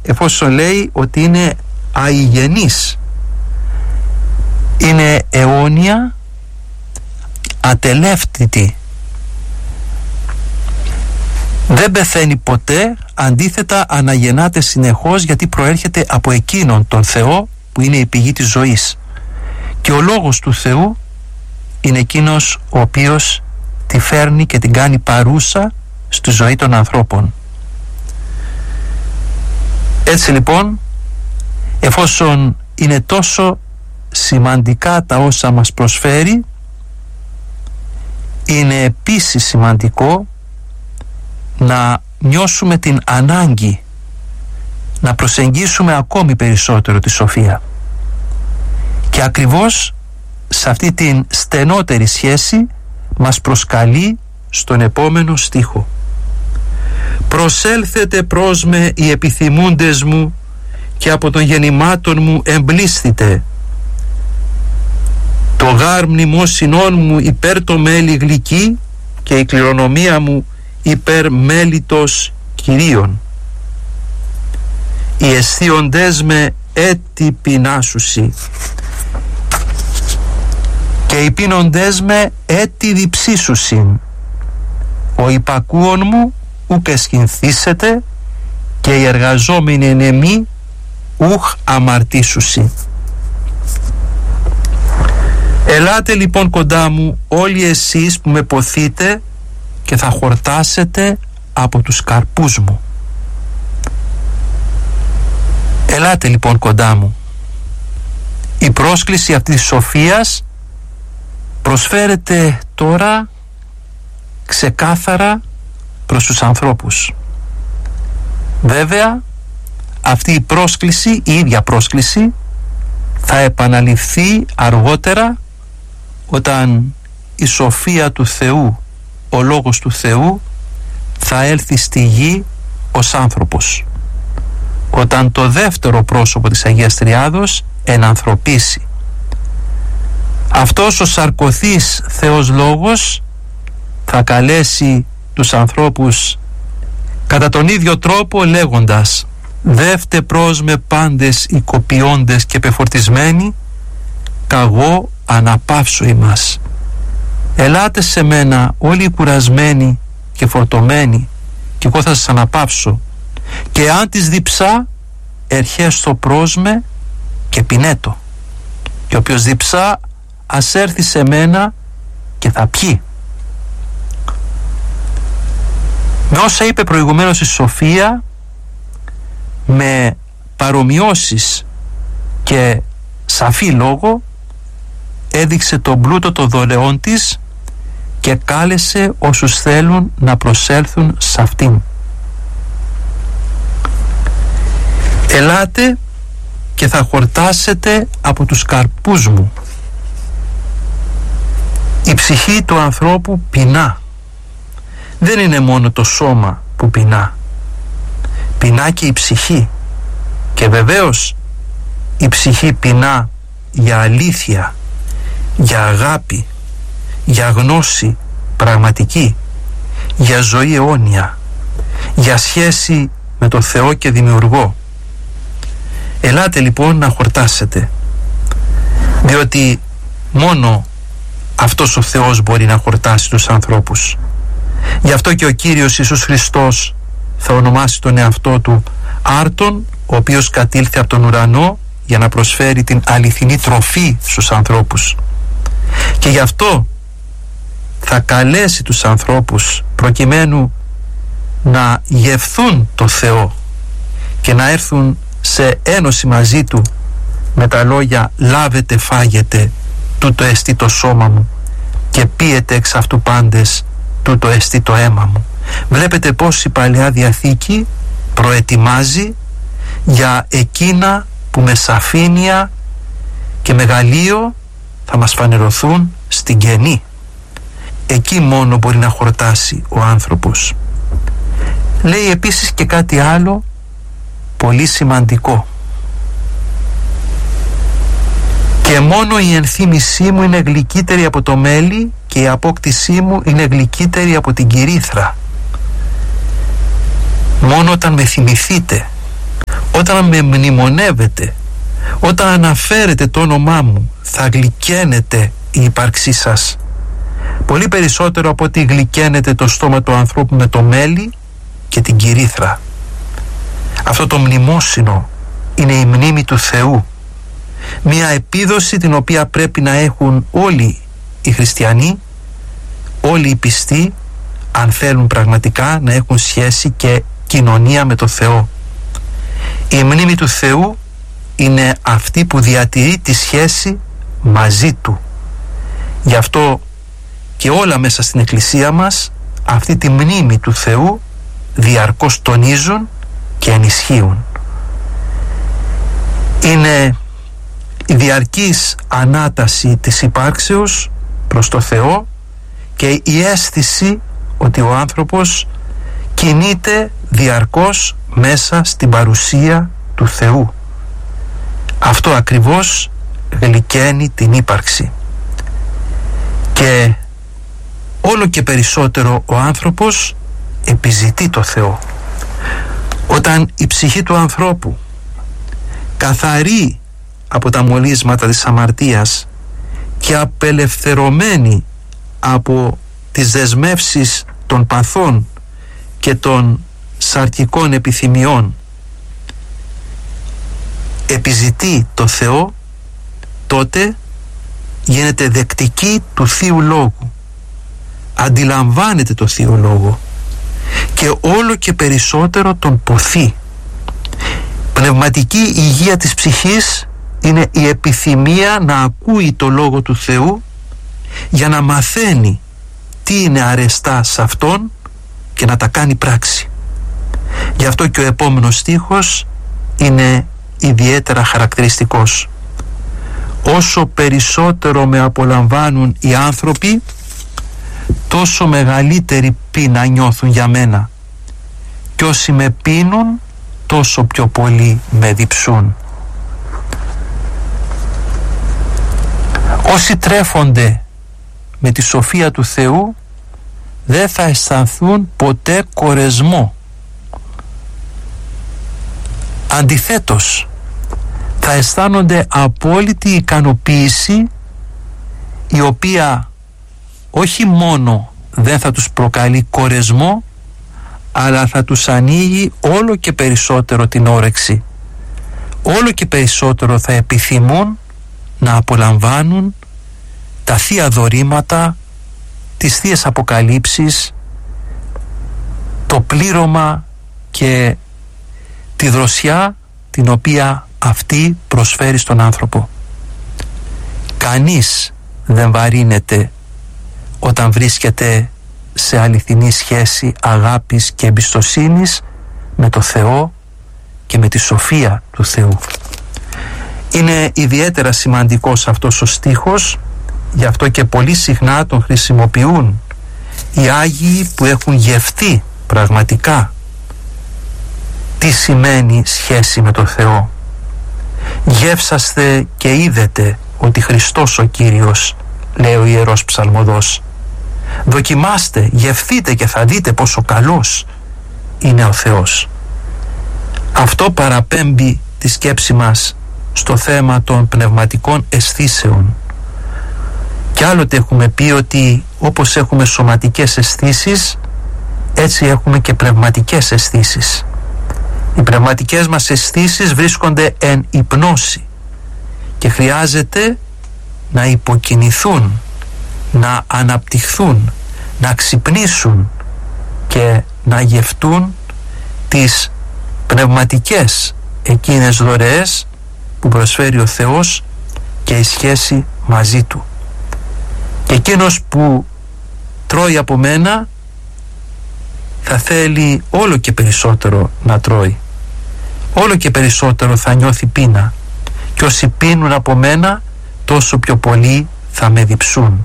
εφόσον λέει ότι είναι αηγενής, είναι αιώνια, ατελεύτητη, δεν πεθαίνει ποτέ, αντίθετα αναγεννάται συνεχώς, γιατί προέρχεται από εκείνον τον Θεό που είναι η πηγή της ζωής, και ο λόγος του Θεού είναι εκείνος ο οποίος τη φέρνει και την κάνει παρούσα στη ζωή των ανθρώπων. Έτσι λοιπόν, εφόσον είναι τόσο σημαντικά τα όσα μας προσφέρει, είναι επίσης σημαντικό να νιώσουμε την ανάγκη να προσεγγίσουμε ακόμη περισσότερο τη σοφία, και ακριβώς σε αυτή την στενότερη σχέση μας προσκαλεί στον επόμενο στίχο. «Προσέλθετε προς με οι επιθυμούντες μου και από των γεννημάτων μου εμπλήσθητε. Το γάρ μνημόσυνόν μου υπέρ το μέλι γλυκή και η κληρονομία μου υπέρ μέλιτος Κυρίων. Οι αισθίοντές με έτι πεινάσουσι και οι πίνοντές με έτι διψήσουσιν. Ο υπακούων μου ουκ εσχυνθήσετε και οι εργαζόμενοι εν εμή ουχ αμαρτήσουσι». Ελάτε λοιπόν κοντά μου όλοι εσείς που με ποθείτε και θα χορτάσετε από τους καρπούς μου. Ελάτε λοιπόν κοντά μου. Η πρόσκληση αυτής της σοφίας προσφέρεται τώρα ξεκάθαρα προς τους ανθρώπους. Βέβαια, αυτή η πρόσκληση, η ίδια πρόσκληση, θα επαναληφθεί αργότερα όταν η σοφία του Θεού, ο Λόγος του Θεού, θα έλθει στη γη ως άνθρωπος. Όταν το δεύτερο πρόσωπο της Αγίας Τριάδος ενανθρωπίσει. Αυτός ο σαρκωθής Θεός Λόγος θα καλέσει τους ανθρώπους κατά τον ίδιο τρόπο λέγοντας: «Δεύτε προς με πάντες οι κοπιώντες και πεφορτισμένοι, καγώ αναπαύσω ημάς. Ελάτε σε μένα όλοι οι κουρασμένοι και φορτωμένοι, και εγώ θα σας αναπαύσω. Και αν της διψά, ερχέστο προς με και πινέτο. Και όποιος διψά, ας έρθει σε μένα και θα πιει». Με όσα είπε προηγουμένως η Σοφία, με παρομοιώσεις και σαφή λόγο, έδειξε τον πλούτο των δωρεών της και κάλεσε όσους θέλουν να προσέλθουν σε αυτήν. «Ελάτε και θα χορτάσετε από τους καρπούς μου». Η ψυχή του ανθρώπου πεινά. Δεν είναι μόνο το σώμα που πεινά. Πεινά και η ψυχή. Και βεβαίως η ψυχή πεινά για αλήθεια, για αγάπη, για γνώση πραγματική, για ζωή αιώνια, για σχέση με τον Θεό και Δημιουργό. Ελάτε λοιπόν να χορτάσετε, διότι μόνο αυτός ο Θεός μπορεί να χορτάσει τους ανθρώπους. Γι' αυτό και ο Κύριος Ιησούς Χριστός θα ονομάσει τον εαυτό του Άρτον, ο οποίος κατήλθε από τον ουρανό για να προσφέρει την αληθινή τροφή στους ανθρώπους. Και γι' αυτό θα καλέσει τους ανθρώπους προκειμένου να γευθούν το Θεό και να έρθουν σε ένωση μαζί Του με τα λόγια «Λάβετε, φάγετε, τούτο εστί το σώμα μου, και πίετε εξ αυτού πάντες, τούτο εστί το αίμα μου». Βλέπετε πως η Παλαιά Διαθήκη προετοιμάζει για εκείνα που με σαφήνεια και μεγαλείο θα μας φανερωθούν στην καινή. Εκεί μόνο μπορεί να χορτάσει ο άνθρωπος. Λέει επίσης και κάτι άλλο πολύ σημαντικό: «Και μόνο η ενθύμησή μου είναι γλυκύτερη από το μέλι και η απόκτησή μου είναι γλυκύτερη από την κυρίθρα». Μόνο όταν με θυμηθείτε, Όταν με μνημονεύετε, όταν αναφέρετε το όνομά μου, θα γλυκαίνεται η ύπαρξή σας. Πολύ περισσότερο από ότι γλυκαίνεται το στόμα του ανθρώπου με το μέλι και την κυρίθρα. Αυτό το μνημόσυνο είναι η μνήμη του Θεού. Μια επίδοση την οποία πρέπει να έχουν όλοι οι χριστιανοί, όλοι οι πιστοί, αν θέλουν πραγματικά να έχουν σχέση και κοινωνία με το Θεό. Η μνήμη του Θεού είναι αυτή που διατηρεί τη σχέση μαζί Του. Γι' αυτό και όλα μέσα στην Εκκλησία μας αυτή τη μνήμη του Θεού διαρκώς τονίζουν και ενισχύουν. Είναι η διαρκής ανάταση της υπάρξεως προς το Θεό και η αίσθηση ότι ο άνθρωπος κινείται διαρκώς μέσα στην παρουσία του Θεού. Αυτό ακριβώς γλυκαίνει την ύπαρξη. Και όλο και περισσότερο ο άνθρωπος επιζητεί το Θεό. Όταν η ψυχή του ανθρώπου καθαρή από τα μολύσματα της αμαρτίας και απελευθερωμένη από τις δεσμεύσεις των παθών και των σαρκικών επιθυμιών επιζητεί το Θεό, τότε γίνεται δεκτική του Θείου Λόγου, αντιλαμβάνεται το Θείο Λόγο και όλο και περισσότερο τον ποθεί. Πνευματική υγεία της ψυχής είναι η επιθυμία να ακούει το Λόγο του Θεού για να μαθαίνει τι είναι αρεστά σε Αυτόν και να τα κάνει πράξη. Γι' αυτό και ο επόμενος στίχος είναι ιδιαίτερα χαρακτηριστικός. Όσο περισσότερο με απολαμβάνουν οι άνθρωποι, τόσο μεγαλύτερη πείνα νιώθουν για μένα, και όσοι με πίνουν τόσο πιο πολύ με διψούν. Όσοι τρέφονται με τη σοφία του Θεού δεν θα αισθανθούν ποτέ κορεσμό. Αντιθέτως, θα αισθάνονται απόλυτη ικανοποίηση, η οποία όχι μόνο δεν θα τους προκαλεί κορεσμό, αλλά θα τους ανοίγει όλο και περισσότερο την όρεξη. Όλο και περισσότερο θα επιθυμούν να απολαμβάνουν τα θεία δωρήματα, τις θείες αποκαλύψεις, το πλήρωμα και τη δροσιά την οποία αυτή προσφέρει στον άνθρωπο. Κανείς δεν βαρύνεται όταν βρίσκεται σε αληθινή σχέση αγάπης και εμπιστοσύνης με το Θεό και με τη σοφία του Θεού. Είναι ιδιαίτερα σημαντικός αυτός ο στίχος, γι' αυτό και πολύ συχνά τον χρησιμοποιούν οι Άγιοι που έχουν γευτεί πραγματικά τι σημαίνει σχέση με το Θεό. Γεύσαστε και είδετε ότι Χριστός ο Κύριος, λέει ο Ιερός Ψαλμοδός. Δοκιμάστε, γευθείτε και θα δείτε πόσο καλός είναι ο Θεός. Αυτό παραπέμπει τη σκέψη μας στο θέμα των πνευματικών αισθήσεων. Κι άλλοτε έχουμε πει ότι όπως έχουμε σωματικές αισθήσεις, έτσι έχουμε και πνευματικές αισθήσεις. Οι πνευματικές μας αισθήσεις βρίσκονται εν υπνώση και χρειάζεται να υποκινηθούν, να αναπτυχθούν, να ξυπνήσουν και να γευτούν τις πνευματικές εκείνες δωρεές που προσφέρει ο Θεός και η σχέση μαζί Του. Και εκείνος που τρώει από μένα θα θέλει όλο και περισσότερο να τρώει. Όλο και περισσότερο θα νιώθει πείνα, και όσοι πίνουν από μένα τόσο πιο πολύ θα με διψούν.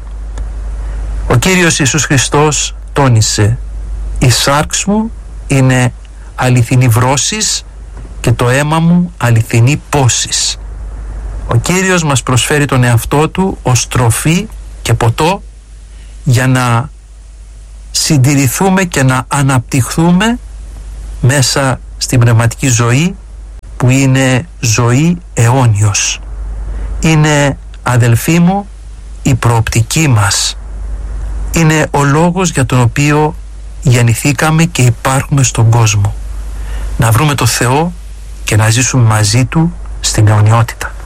Ο Κύριος Ιησούς Χριστός τόνισε: η σάρξ μου είναι αληθινή βρώσης και το αίμα μου αληθινή πόσης. Ο Κύριος μας προσφέρει τον εαυτό Του ως τροφή και ποτό για να συντηρηθούμε και να αναπτυχθούμε μέσα στην πνευματική ζωή που είναι ζωή αιώνιος. Είναι, αδελφοί μου, η προοπτική μας. Είναι ο λόγος για τον οποίο γεννηθήκαμε και υπάρχουμε στον κόσμο. Να βρούμε το Θεό και να ζήσουμε μαζί Του στην αιωνιότητα.